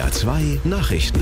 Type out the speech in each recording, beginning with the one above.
SWR 2 Nachrichten.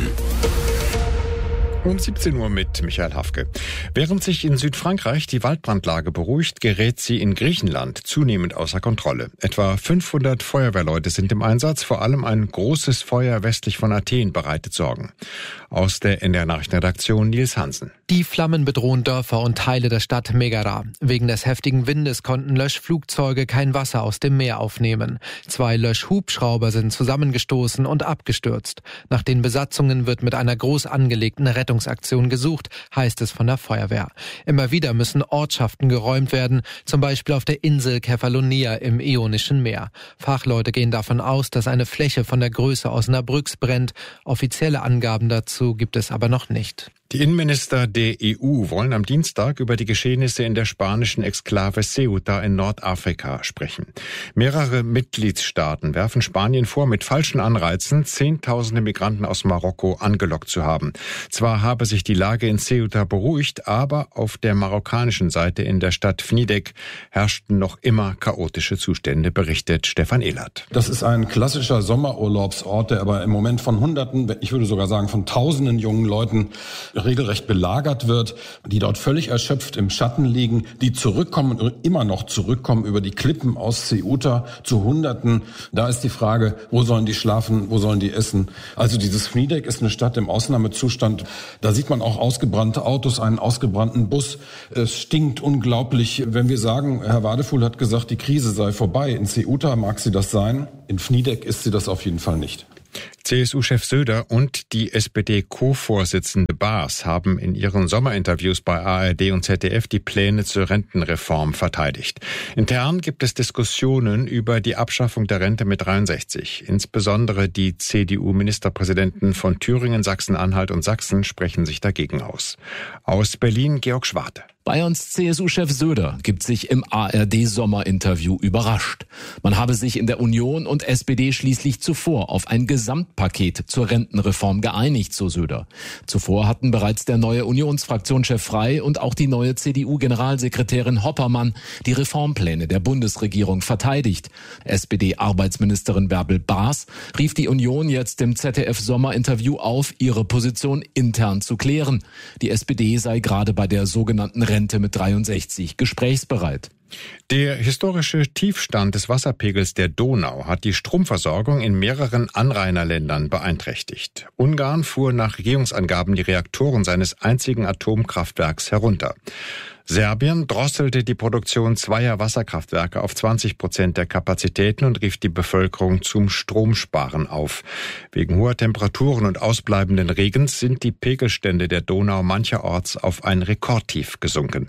Um 17 Uhr mit Michael Hafke. Während sich in Südfrankreich die Waldbrandlage beruhigt, gerät sie in Griechenland zunehmend außer Kontrolle. Etwa 500 Feuerwehrleute sind im Einsatz. Vor allem ein großes Feuer westlich von Athen bereitet Sorgen. Aus der NDR Nachrichtenredaktion Nils Hansen. Die Flammen bedrohen Dörfer und Teile der Stadt Megara. Wegen des heftigen Windes konnten Löschflugzeuge kein Wasser aus dem Meer aufnehmen. 2 Löschhubschrauber sind zusammengestoßen und abgestürzt. Nach den Besatzungen wird mit einer groß angelegten Rettungsaktion gesucht, heißt es von der Feuerwehr. Immer wieder müssen Ortschaften geräumt werden, zum Beispiel auf der Insel Kefalonia im Ionischen Meer. Fachleute gehen davon aus, dass eine Fläche von der Größe Osnabrücks brennt. Offizielle Angaben dazu gibt es aber noch nicht. Die Innenminister der EU wollen am Dienstag über die Geschehnisse in der spanischen Exklave Ceuta in Nordafrika sprechen. Mehrere Mitgliedstaaten werfen Spanien vor, mit falschen Anreizen Zehntausende Migranten aus Marokko angelockt zu haben. Zwar habe sich die Lage in Ceuta beruhigt, aber auf der marokkanischen Seite in der Stadt Fnidek herrschten noch immer chaotische Zustände, berichtet Stefan Ehlert. Das ist ein klassischer Sommerurlaubsort, der aber im Moment von Hunderten, ich würde sogar sagen von Tausenden jungen Leuten regelrecht belagert wird, die dort völlig erschöpft im Schatten liegen, die zurückkommen und immer noch zurückkommen über die Klippen aus Ceuta zu Hunderten. Da ist die Frage, wo sollen die schlafen, wo sollen die essen? Also dieses Fnidek ist eine Stadt im Ausnahmezustand. Da sieht man auch ausgebrannte Autos, einen ausgebrannten Bus. Es stinkt unglaublich. Wenn wir sagen, Herr Wadefuhl hat gesagt, die Krise sei vorbei. In Ceuta mag sie das sein. In Fnidek ist sie das auf jeden Fall nicht. CSU-Chef Söder und die SPD-Co-Vorsitzende Baas haben in ihren Sommerinterviews bei ARD und ZDF die Pläne zur Rentenreform verteidigt. Intern gibt es Diskussionen über die Abschaffung der Rente mit 63. Insbesondere die CDU-Ministerpräsidenten von Thüringen, Sachsen-Anhalt und Sachsen sprechen sich dagegen aus. Aus Berlin Georg Schwarte. Bayerns CSU-Chef Söder gibt sich im ARD-Sommerinterview überrascht. Man habe sich in der Union und SPD schließlich zuvor auf ein Gesamtpaket zur Rentenreform geeinigt, so Söder. Zuvor hatten bereits der neue Unionsfraktionschef Frey und auch die neue CDU-Generalsekretärin Hoppermann die Reformpläne der Bundesregierung verteidigt. SPD-Arbeitsministerin Bärbel Baas rief die Union jetzt im ZDF-Sommerinterview auf, ihre Position intern zu klären. Die SPD sei gerade bei der sogenannten Rente mit 63 gesprächsbereit. Der historische Tiefstand des Wasserpegels der Donau hat die Stromversorgung in mehreren Anrainerländern beeinträchtigt. Ungarn fuhr nach Regierungsangaben die Reaktoren seines einzigen Atomkraftwerks herunter. Serbien drosselte die Produktion 2 Wasserkraftwerke auf 20% der Kapazitäten und rief die Bevölkerung zum Stromsparen auf. Wegen hoher Temperaturen und ausbleibenden Regens sind die Pegelstände der Donau mancherorts auf ein Rekordtief gesunken.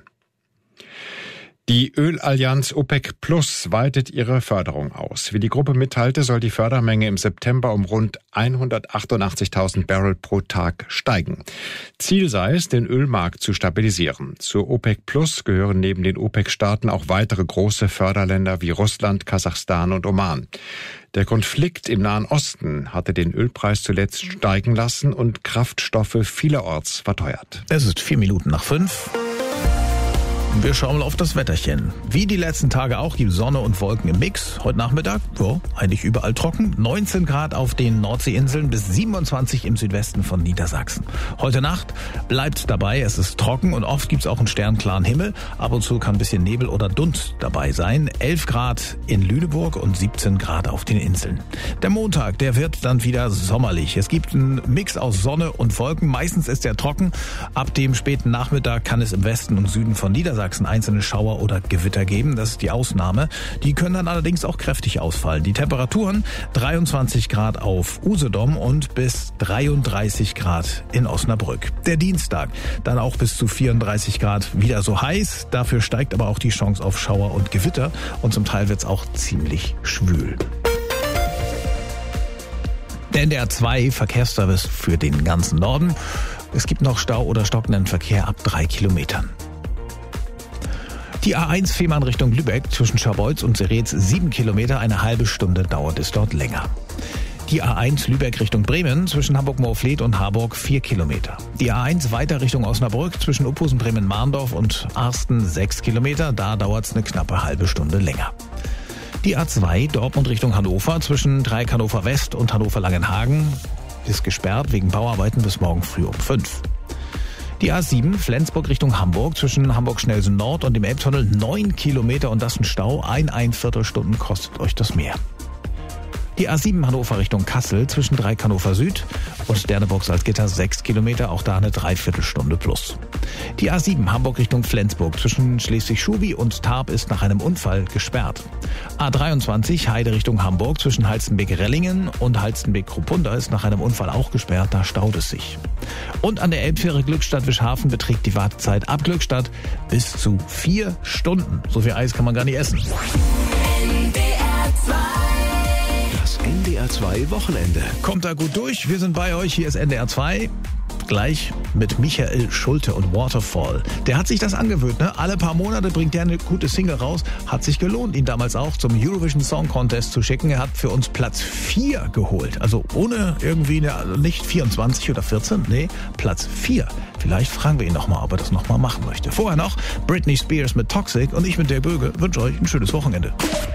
Die Ölallianz OPEC Plus weitet ihre Förderung aus. Wie die Gruppe mitteilte, soll die Fördermenge im September um rund 188.000 Barrel pro Tag steigen. Ziel sei es, den Ölmarkt zu stabilisieren. Zur OPEC Plus gehören neben den OPEC-Staaten auch weitere große Förderländer wie Russland, Kasachstan und Oman. Der Konflikt im Nahen Osten hatte den Ölpreis zuletzt steigen lassen und Kraftstoffe vielerorts verteuert. Es ist 5:04. Wir schauen mal auf das Wetterchen. Wie die letzten Tage auch gibt Sonne und Wolken im Mix. Heute Nachmittag, eigentlich überall trocken. 19 Grad auf den Nordseeinseln bis 27 im Südwesten von Niedersachsen. Heute Nacht bleibt dabei, es ist trocken und oft gibt es auch einen sternklaren Himmel. Ab und zu kann ein bisschen Nebel oder Dunst dabei sein. 11 Grad in Lüneburg und 17 Grad auf den Inseln. Der Montag, der wird dann wieder sommerlich. Es gibt einen Mix aus Sonne und Wolken. Meistens ist er trocken. Ab dem späten Nachmittag kann es im Westen und Süden von Niedersachsen einzelne Schauer oder Gewitter geben. Das ist die Ausnahme. Die können dann allerdings auch kräftig ausfallen. Die Temperaturen 23 Grad auf Usedom und bis 33 Grad in Osnabrück. Der Dienstag dann auch bis zu 34 Grad wieder so heiß. Dafür steigt aber auch die Chance auf Schauer und Gewitter und zum Teil wird es auch ziemlich schwül. Der NDR 2 Verkehrsservice für den ganzen Norden. Es gibt noch Stau oder stockenden Verkehr ab 3 Kilometern. Die A1 Fehmarn Richtung Lübeck zwischen Scharbeutz und Seretz 7 Kilometer, eine halbe Stunde dauert es dort länger. Die A1 Lübeck Richtung Bremen zwischen Hamburg-Moorfleet und Harburg 4 Kilometer. Die A1 weiter Richtung Osnabrück zwischen Uphusen, Bremen-Mahndorf und Arsten 6 Kilometer, da dauert es eine knappe halbe Stunde länger. Die A2 Dortmund Richtung Hannover zwischen Dreieck Hannover West und Hannover Langenhagen ist gesperrt wegen Bauarbeiten bis morgen früh um 5. Die A7 Flensburg Richtung Hamburg zwischen Hamburg-Schnelsen Nord und dem Elbtunnel 9 Kilometer und das ein Stau. 1,25 Stunden kostet euch das mehr. Die A7 Hannover Richtung Kassel zwischen Dreieck Hannover Süd und Derneburg-Salzgitter 6 Kilometer, auch da eine Dreiviertelstunde plus. Die A7 Hamburg Richtung Flensburg zwischen Schleswig-Schubi und Tarp ist nach einem Unfall gesperrt. A23 Heide Richtung Hamburg zwischen Halstenbek-Rellingen und Halstenbek-Kruppunda ist nach einem Unfall auch gesperrt, da staut es sich. Und an der Elbfähre Glückstadt-Wischhafen beträgt die Wartezeit ab Glückstadt bis zu 4 Stunden. So viel Eis kann man gar nicht essen. NDR 2 Wochenende. Kommt da gut durch, wir sind bei euch, hier ist NDR 2. Gleich mit Michael Schulte und Waterfall. Der hat sich das angewöhnt, ne? Alle paar Monate bringt der eine gute Single raus. Hat sich gelohnt, ihn damals auch zum Eurovision Song Contest zu schicken. Er hat für uns Platz 4 geholt. Also ohne irgendwie, nicht 24 oder 14, nee, Platz 4. Vielleicht fragen wir ihn nochmal, ob er das nochmal machen möchte. Vorher noch Britney Spears mit Toxic und ich mit der Böge wünsche euch ein schönes Wochenende.